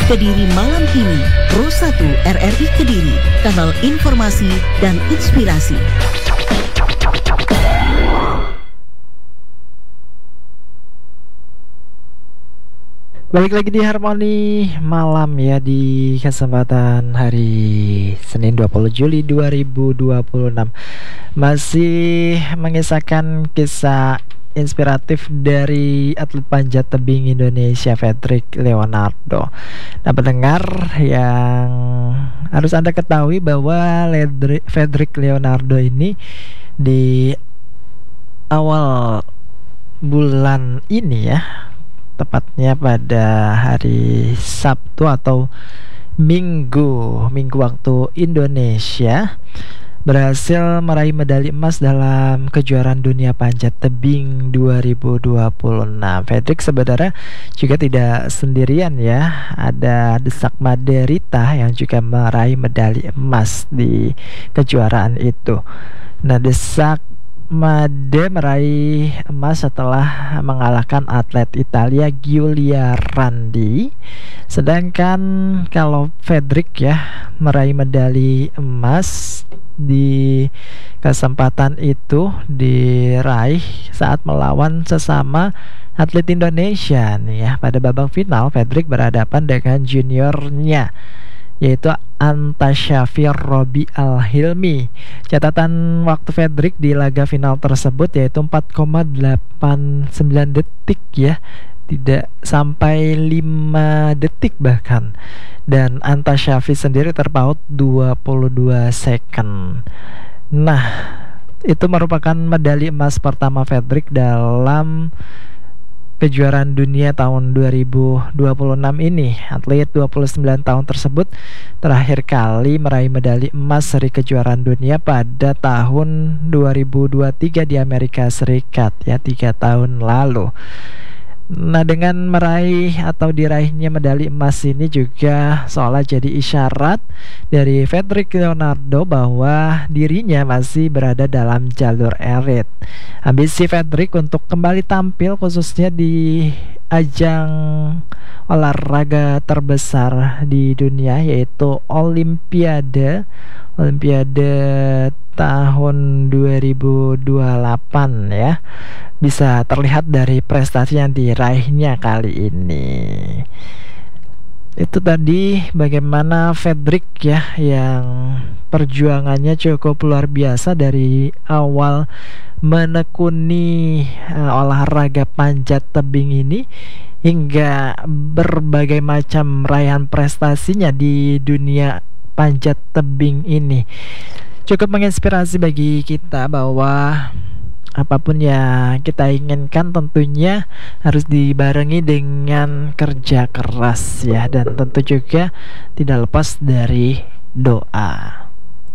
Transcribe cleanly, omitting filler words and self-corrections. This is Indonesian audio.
Kediri malam ini, Pro 1 RRI Kediri, kanal informasi dan inspirasi. Balik lagi di Harmoni Malam ya, di kesempatan hari Senin 20 Juli 2026. Masih mengisahkan kisah inspiratif dari atlet panjat tebing Indonesia Fedrik Leonardo. Nah, pendengar yang harus Anda ketahui bahwa Fedrik Leonardo ini di awal bulan ini ya, tepatnya pada hari Sabtu atau Minggu waktu Indonesia, berhasil meraih medali emas dalam kejuaraan dunia panjat tebing 2026. Fedrik sebenarnya juga tidak sendirian ya, ada Desak Maderita yang juga meraih medali emas di kejuaraan itu. Nah, Desak Made meraih emas setelah mengalahkan atlet Italia Giulia Randi. Sedangkan kalau Fedrik ya meraih medali emas di kesempatan itu diraih saat melawan sesama atlet Indonesia nih ya. Pada babak final Fedrik berhadapan dengan juniornya, yaitu Antasyafir Robi Al-Hilmi. Catatan waktu Fedrik di laga final tersebut yaitu 4,89 detik ya, tidak sampai 5 detik bahkan. Dan Antasyafir sendiri terpaut 22 second. Nah, itu merupakan medali emas pertama Fedrik dalam kejuaraan dunia tahun 2026 ini. Atlet 29 tahun tersebut terakhir kali meraih medali emas seri kejuaraan dunia pada tahun 2023 di Amerika Serikat ya, 3 tahun lalu. Nah, dengan meraih atau diraihnya medali emas ini juga seolah jadi isyarat dari Fedrik Leonardo bahwa dirinya masih berada dalam jalur elit. Ambisi Fedrik untuk kembali tampil khususnya di ajang olahraga terbesar di dunia, yaitu Olimpiade tahun 2028 ya, bisa terlihat dari prestasi yang diraihnya kali ini. Itu tadi bagaimana Fedrik ya yang perjuangannya cukup luar biasa dari awal menekuni olahraga panjat tebing ini hingga berbagai macam raihan prestasinya di dunia panjat tebing ini. Cukup menginspirasi bagi kita bahwa apapun yang kita inginkan tentunya harus dibarengi dengan kerja keras ya, dan tentu juga tidak lepas dari doa.